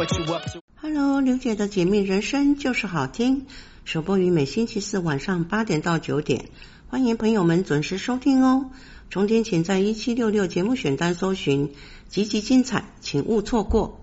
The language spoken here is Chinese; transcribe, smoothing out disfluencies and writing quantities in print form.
what you up to. Hello， 刘姐的解密人生就是好听，首播于每星期四晚上8点到9点，欢迎朋友们准时收听哦。重点请在1766节目选单搜寻，集集精彩，请勿错过。